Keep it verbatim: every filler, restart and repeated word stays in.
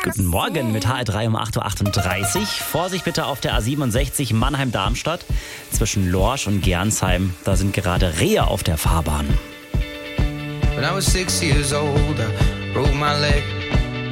Guten Morgen mit H R drei um acht Uhr achtunddreißig. Vorsicht bitte auf der A siebenundsechzig Mannheim-Darmstadt zwischen Lorsch und Gernsheim. Da sind gerade Rehe auf der Fahrbahn. When I was six years old, I broke my leg.